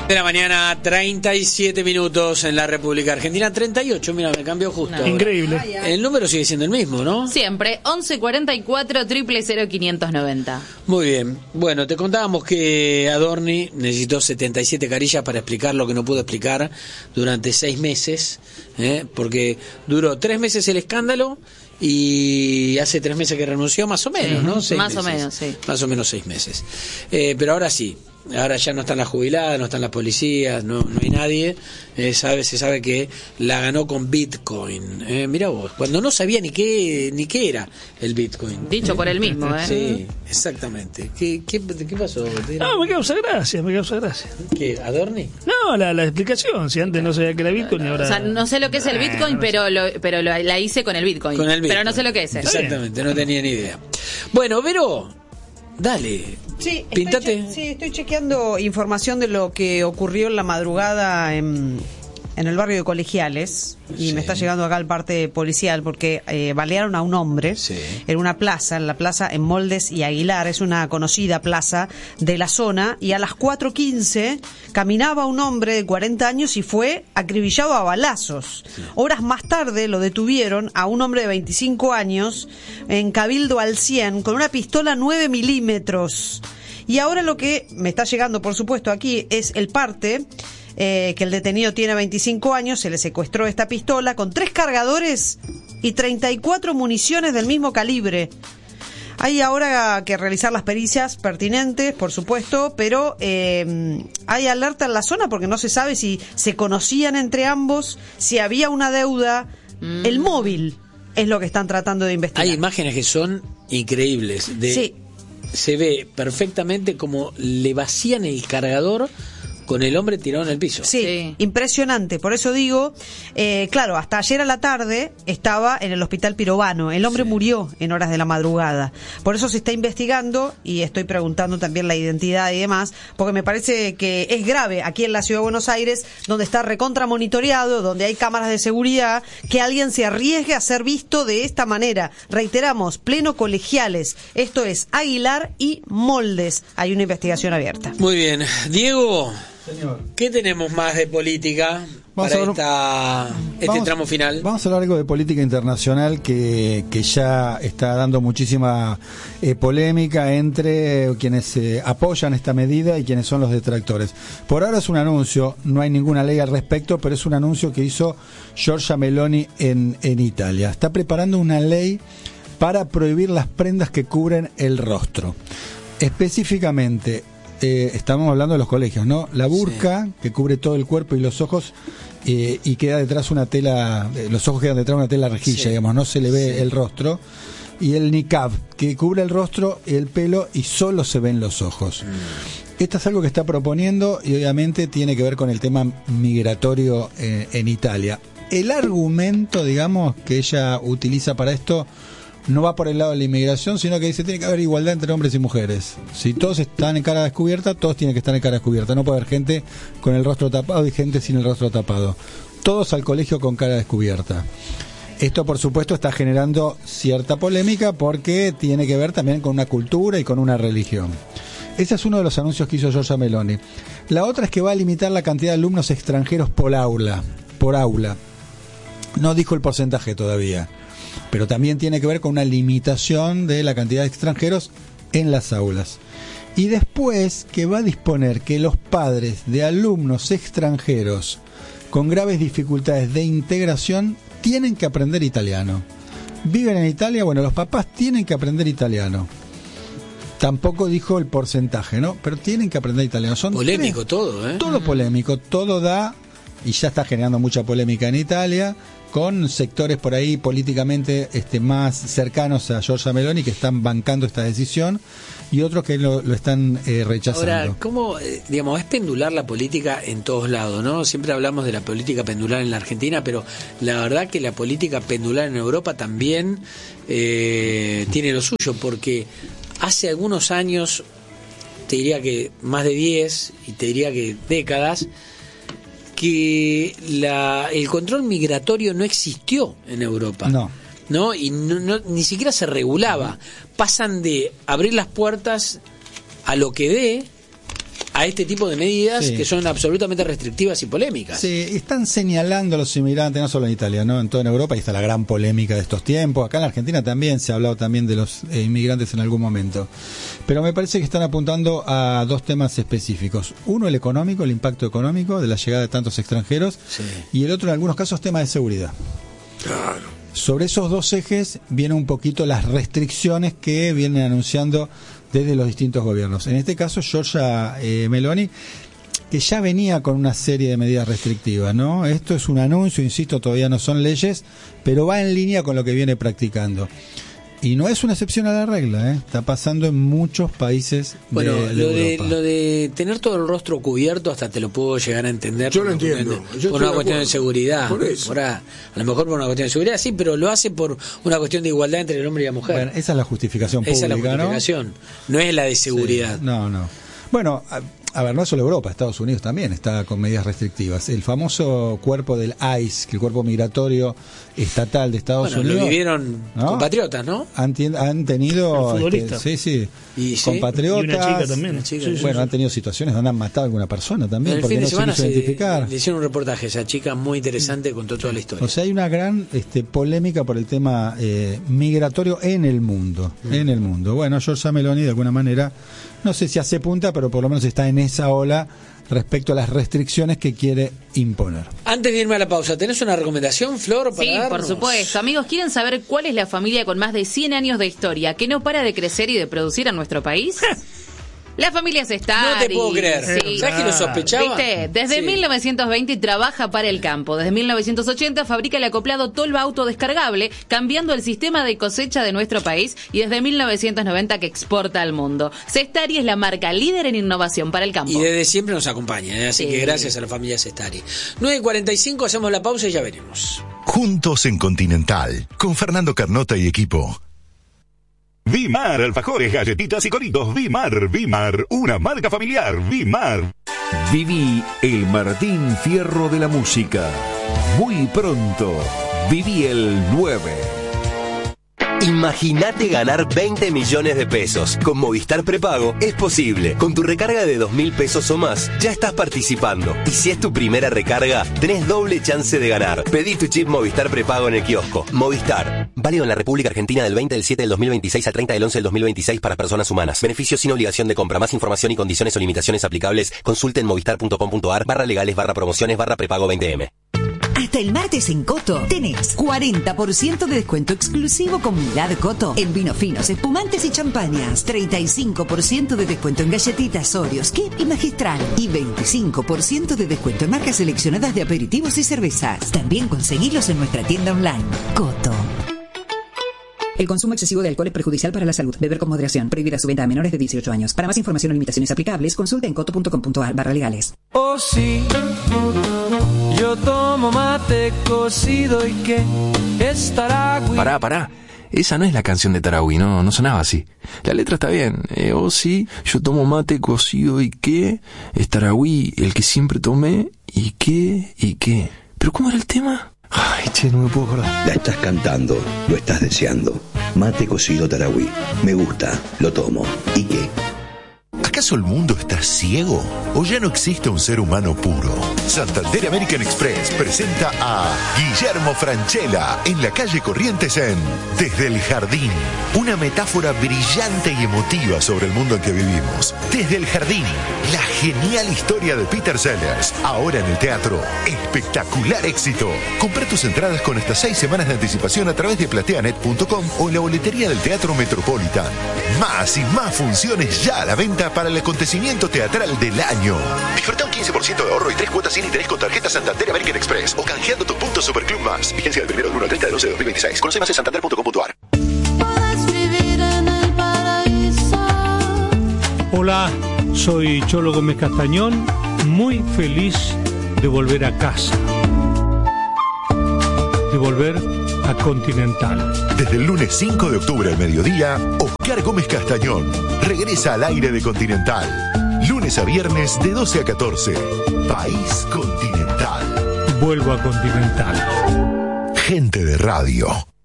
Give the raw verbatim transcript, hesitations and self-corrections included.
De la mañana, treinta y siete minutos en la República Argentina, treinta y ocho, mira, me cambió justo. No. Increíble. El número sigue siendo el mismo, ¿no? Siempre, once cuarenta y cuatro, cero cero cero, quinientos noventa. Muy bien. Bueno, te contábamos que Adorni necesitó setenta y siete carillas para explicar lo que no pudo explicar durante seis meses, ¿eh? Porque duró tres meses el escándalo y hace tres meses que renunció, más o menos, ¿no? Seis más meses. o menos, sí. Más o menos seis meses. Eh, pero ahora sí. Ahora ya no están las jubiladas, no están las policías, no, no hay nadie. Eh, sabe, se sabe que la ganó con Bitcoin. Eh, mira vos, cuando no sabía ni qué ni qué era el Bitcoin. Dicho por él mismo, ¿eh? Sí, exactamente. ¿Qué, qué, qué pasó? No, me causa gracia, me causa gracia. ¿Qué? ¿Adorni? No, la, la explicación. Si antes no sabía que era Bitcoin y ahora. O sea, no sé lo que es el Bitcoin, no pero lo, pero lo, la hice con el Bitcoin. Con el Bitcoin. Pero no sé lo que es. Exactamente, no tenía ni idea. Bueno, Vero, dale. Sí, Píntate. Estoy che- sí, estoy chequeando información de lo que ocurrió en la madrugada en, en el barrio de Colegiales. Y Sí. me está llegando acá el parte policial porque eh, balearon a un hombre Sí. en una plaza, en la plaza en Moldes y Aguilar. Es una conocida plaza de la zona. Y a las cuatro quince caminaba un hombre de cuarenta años y fue acribillado a balazos. Sí. Horas más tarde lo detuvieron a un hombre de veinticinco años en Cabildo al cien con una pistola nueve milímetros. Y ahora lo que me está llegando, por supuesto, aquí es el parte, eh, que el detenido tiene veinticinco años, se le secuestró esta pistola con tres cargadores y treinta y cuatro municiones del mismo calibre. Hay ahora que realizar las pericias pertinentes, por supuesto, pero eh, hay alerta en la zona porque no se sabe si se conocían entre ambos, si había una deuda. Mm. El móvil es lo que están tratando de investigar. Hay imágenes que son increíbles. De, Sí. Se ve perfectamente como le vacían el cargador con el hombre tirado en el piso. Sí, Sí. impresionante. Por eso digo, eh, claro, hasta ayer a la tarde estaba en el hospital Pirovano. El hombre Sí. murió en horas de la madrugada. Por eso se está investigando y estoy preguntando también la identidad y demás, porque me parece que es grave aquí en la Ciudad de Buenos Aires, donde está recontra monitoreado, donde hay cámaras de seguridad, que alguien se arriesgue a ser visto de esta manera. Reiteramos, pleno Colegiales. Esto es Aguilar y Moldes. Hay una investigación abierta. Muy bien. Diego, Señor. ¿qué tenemos más de política Vamos para a ver- esta, este Vamos- tramo final? Vamos a hablar algo de política internacional que, que ya está dando muchísima eh, polémica entre quienes eh, apoyan esta medida y quienes son los detractores. Por ahora es un anuncio, no hay ninguna ley al respecto, pero es un anuncio que hizo Giorgia Meloni en, en Italia. Está preparando una ley para prohibir las prendas que cubren el rostro. Específicamente, eh, estamos hablando de los colegios, ¿no? La burka, sí, que cubre todo el cuerpo y los ojos, eh, y queda detrás una tela, eh, los ojos quedan detrás de una tela rejilla, sí, digamos, no se le ve, sí, el rostro. Y el niqab, que cubre el rostro, el pelo y solo se ven los ojos. Mm. Esto es algo que está proponiendo y obviamente tiene que ver con el tema migratorio eh, en Italia. El argumento, digamos, que ella utiliza para esto no va por el lado de la inmigración, sino que dice tiene que haber igualdad entre hombres y mujeres. Si todos están en cara descubierta, todos tienen que estar en cara descubierta. No puede haber gente con el rostro tapado y gente sin el rostro tapado. Todos al colegio con cara descubierta. Esto, por supuesto, está generando cierta polémica porque tiene que ver también con una cultura y con una religión. Ese es uno de los anuncios que hizo Giorgia Meloni. La otra es que va a limitar la cantidad de alumnos extranjeros por aula. Por aula. No dijo el porcentaje todavía, pero también tiene que ver con una limitación de la cantidad de extranjeros en las aulas. Y después que va a disponer que los padres de alumnos extranjeros con graves dificultades de integración tienen que aprender italiano. Viven en Italia, bueno, los papás tienen que aprender italiano. Tampoco dijo el porcentaje, ¿no? Pero tienen que aprender italiano. Son polémico tres, todo, ¿eh? Todo polémico, todo da, y ya está generando mucha polémica en Italia, con sectores por ahí políticamente este, más cercanos a Giorgia Meloni que están bancando esta decisión y otros que lo, lo están eh, rechazando. Ahora, ¿cómo, eh, digamos, es pendular la política en todos lados, ¿no? Siempre hablamos de la política pendular en la Argentina, pero la verdad que la política pendular en Europa también eh, tiene lo suyo, porque hace algunos años, te diría que más de diez, y te diría que décadas, que la, el control migratorio no existió en Europa. No. ¿No? Y no, no, ni siquiera se regulaba. Pasan de abrir las puertas a lo que dé a este tipo de medidas Sí. que son absolutamente restrictivas y polémicas. Sí, están señalando a los inmigrantes, no solo en Italia, ¿no? En toda Europa, y está la gran polémica de estos tiempos. Acá en la Argentina también se ha hablado también de los eh, inmigrantes en algún momento. Pero me parece que están apuntando a dos temas específicos. Uno, el económico, el impacto económico de la llegada de tantos extranjeros. Sí. Y el otro, en algunos casos, tema de seguridad. Claro. Sobre esos dos ejes vienen un poquito las restricciones que vienen anunciando desde los distintos gobiernos. En este caso, Giorgia eh, Meloni, que ya venía con una serie de medidas restrictivas, ¿no? Esto es un anuncio, insisto, todavía no son leyes, pero va en línea con lo que viene practicando. Y no es una excepción a la regla, ¿eh? Está pasando en muchos países Bueno, de, de lo, de, Europa. lo de tener todo el rostro cubierto hasta te lo puedo llegar a entender. Yo lo por una entiendo. cuestión de- Yo por estoy una de cuestión de acuerdo. seguridad. Por eso. Por a, a lo mejor por una cuestión de seguridad, sí, pero lo hace por una cuestión de igualdad entre el hombre y la mujer. Bueno, esa es la justificación Esa es la pública, ¿no? justificación, no es la de seguridad. Sí, no, no. Bueno, a, a ver, no es solo Europa, Estados Unidos también está con medidas restrictivas. El famoso cuerpo del I C E, que el cuerpo migratorio estatal de Estados Bueno, Unidos. lo vivieron ¿no? compatriotas, ¿no? Han, tien- han tenido. El futbolista. este, sí, sí. Y sí, compatriotas. y una chica también. Una chica. Sí, sí, Bueno, sí. han tenido situaciones donde han matado a alguna persona también, El porque fin de no se semana quiso se, identificar. le hicieron un reportaje a esa chica muy interesante, contó toda la historia. O sea, hay una gran este, polémica por el tema eh, migratorio en el mundo, Mm. en el mundo. Bueno, Giorgia Meloni de alguna manera, no sé si hace punta, pero por lo menos está en esa ola respecto a las restricciones que quiere imponer. Antes de irme a la pausa, ¿tenés una recomendación, Flor? Para Sí, por darnos? supuesto. Amigos, ¿quieren saber cuál es la familia con más de cien años de historia que no para de crecer y de producir en nuestro país? La familia Sestari. No te puedo creer. Sí. ¿Sabes que lo sospechaba? ¿Viste? Desde Sí. mil novecientos veinte trabaja para el campo. Desde mil novecientos ochenta fabrica el acoplado Tolva autodescargable, cambiando el sistema de cosecha de nuestro país, y desde mil novecientos noventa que exporta al mundo. Sestari es la marca líder en innovación para el campo. Y desde siempre nos acompaña, ¿eh? Así Sí. que gracias a la familia Sestari. nueve y cuarenta y cinco, hacemos la pausa y ya venimos. Juntos en Continental, con Fernando Carnota y equipo. Vimar, alfajores, galletitas y coritos. Vimar, Vimar, una marca familiar. Vimar. Viví el Martín Fierro de la música. Muy pronto, viví el nueve. Imagínate ganar veinte millones de pesos. Con Movistar Prepago es posible. Con tu recarga de dos mil pesos o más, ya estás participando. Y si es tu primera recarga, tenés doble chance de ganar. Pedí tu chip Movistar Prepago en el kiosco. Movistar. Válido en la República Argentina del veinte del siete del dos mil veintiséis al treinta del once del dos mil veintiséis para personas humanas. Beneficios sin obligación de compra. Más información y condiciones o limitaciones aplicables. Consulte en movistar.com.ar barra legales barra promociones barra prepago veinte eme. Hasta el martes en Coto tenés cuarenta por ciento de descuento exclusivo Comunidad Coto en vinos finos, espumantes y champañas, treinta y cinco por ciento de descuento en galletitas, Oreos, Kip y Magistral y veinticinco por ciento de descuento en marcas seleccionadas de aperitivos y cervezas. También conseguilos en nuestra tienda online. Coto. El consumo excesivo de alcohol es perjudicial para la salud. Beber con moderación. Prohibida su venta a menores de dieciocho años. Para más información o limitaciones aplicables, consulta en coto.com.ar barra legales. Oh sí, yo tomo mate cocido y que es Taragüi. Pará, pará. Esa no es la canción de Taragüi, no, no sonaba así. La letra está bien. Eh, oh sí, yo tomo mate cocido y qué. Es Taragüi el que siempre tomé y qué, y qué. ¿Pero cómo era el tema? Ay, che, no me puedo acordar. La estás cantando, lo estás deseando. Mate cocido Taragüi. Me gusta, lo tomo. ¿Y qué? ¿Acaso el mundo está ciego? ¿O ya no existe un ser humano puro? Santander American Express presenta a Guillermo Francella en la calle Corrientes en Desde el Jardín. Una metáfora brillante y emotiva sobre el mundo en que vivimos. Desde el Jardín, la genial historia de Peter Sellers. Ahora en el teatro. Espectacular éxito. Compra tus entradas con hasta seis semanas de anticipación a través de plateanet punto com o en la boletería del Teatro Metropolitan. Más y más funciones ya a la venta para el acontecimiento teatral del año. Disfruta un quince por ciento de ahorro y tres cuotas sin interés con tarjeta Santander American Express o canjeando tus puntos Superclub Más. Vigencia del primero del uno al treinta del once de dos mil veintiséis. Conoce más en santander punto com punto ar. Hola, soy Cholo Gómez Castañón, muy feliz de volver a casa, de volver a Continental. Desde el lunes cinco de octubre al mediodía, Oscar Gómez Castañón regresa al aire de Continental. Lunes a viernes de doce a catorce. País Continental. Vuelvo a Continental. Gente de radio.